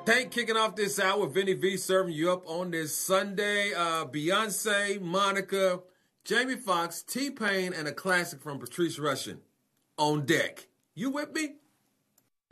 Tank kicking off this hour. Vinny V serving you up on this Sunday. Beyonce, Monica, Jamie Foxx, T-Pain, and a classic from Patrice Rushen on deck. You with me?